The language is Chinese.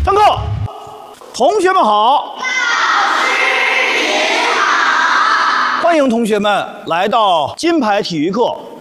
上课，同学们好。欢迎同学们来到金牌体育课